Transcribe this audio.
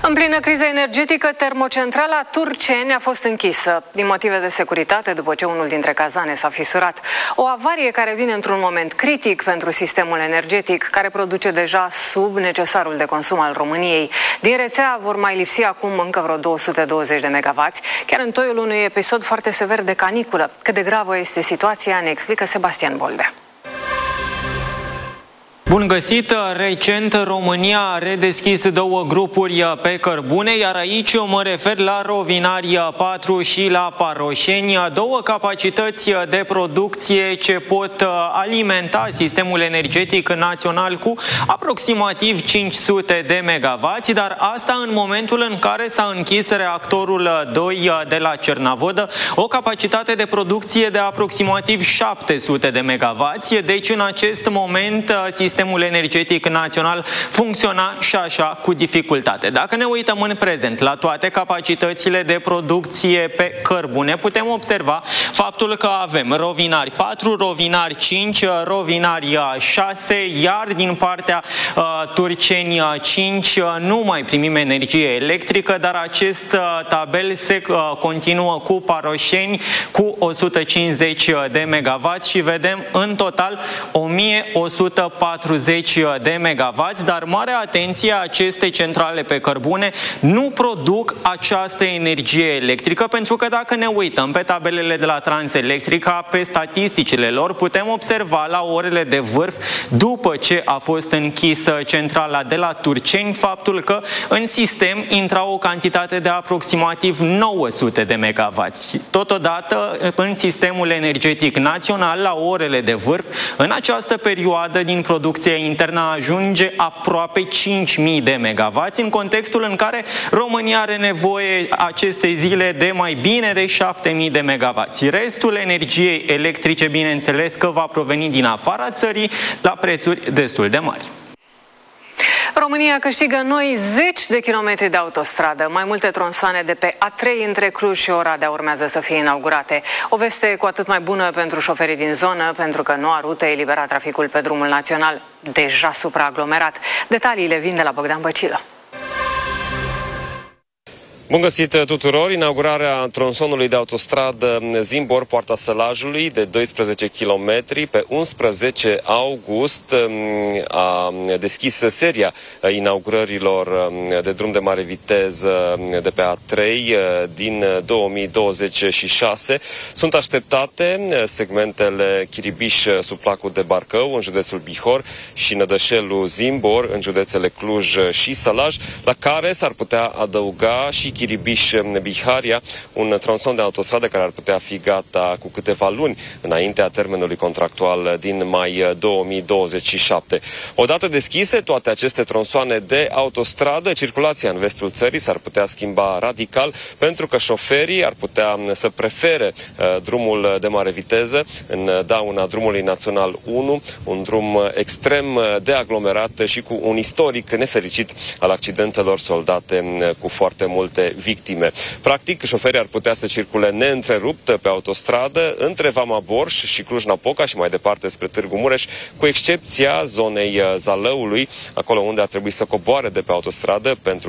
În plină criză energetică, termocentrala Turceni a fost închisă din motive de securitate după ce unul dintre cazane s-a fisurat. O avarie care vine într-un moment critic pentru sistemul energetic, care produce deja sub necesarul de consum al României. Din rețea vor mai lipsi acum încă vreo 220 de megavați, chiar în toiul unui episod foarte sever de caniculă. Cât de gravă este situația, ne explică Sebastian Boldea. Bun găsit! Recent, România a redeschis două grupuri pe cărbune, iar aici mă refer la Rovinari 4 și la Paroșeni, două capacități de producție ce pot alimenta sistemul energetic național cu aproximativ 500 de megavați, dar asta în momentul în care s-a închis reactorul 2 de la Cernavodă, o capacitate de producție de aproximativ 700 de megavați, deci în acest moment sistemul energetic național funcționa și așa cu dificultate. Dacă ne uităm în prezent la toate capacitățile de producție pe cărbune, putem observa faptul că avem Rovinari 4, Rovinari 5, Rovinari 6, iar din partea Turceni 5 nu mai primim energie electrică, dar acest tabel se continuă cu Paroșeni cu 150 de megavați și vedem în total 1140 de megavați, dar mare atenție, aceste centrale pe cărbune nu produc această energie electrică, pentru că dacă ne uităm pe tabelele de la Transelectrica, pe statisticile lor, putem observa la orele de vârf, după ce a fost închisă centrala de la Turceni, faptul că în sistem intra o cantitate de aproximativ 900 de megavați. Totodată, în sistemul energetic național, la orele de vârf, în această perioadă din producția internă ajunge aproape 5.000 de megavați, în contextul în care România are nevoie aceste zile de mai bine de 7.000 de megavați. Restul energiei electrice, bineînțeles că va proveni din afara țării la prețuri destul de mari. România câștigă noi 10 de kilometri de autostradă. Mai multe tronsoane de pe A3 între Cluj și Oradea urmează să fie inaugurate. O veste cu atât mai bună pentru șoferii din zonă, pentru că noua rută elibera traficul pe drumul național, deja supraaglomerat. Detaliile vin de la Bogdan Băcilă. Bun găsit tuturor! Inaugurarea tronsonului de autostradă Zimbor, Poarta Sălajului, de 12 km pe 11 august a deschis seria inaugurărilor de drum de mare viteză de pe A3 din 2026. Sunt așteptate segmentele Chiribiș-sub placul de Barcău, în județul Bihor, și Nădășelu-Zimbor, în județele Cluj și Sălaj, la care s-ar putea adăuga și Chiribiș-Biharia, un tronson de autostradă care ar putea fi gata cu câteva luni înaintea termenului contractual din mai 2027. Odată deschise toate aceste tronsoane de autostradă, circulația în vestul țării s-ar putea schimba radical, pentru că șoferii ar putea să prefere drumul de mare viteză în dauna drumului național 1, un drum extrem de aglomerat și cu un istoric nefericit al accidentelor soldate cu foarte multe victime. Practic, șoferii ar putea să circule neîntrerupt pe autostradă între Vama Borș și Cluj-Napoca și mai departe spre Târgu Mureș, cu excepția zonei Zalăului, acolo unde ar trebui să coboare de pe autostradă pentru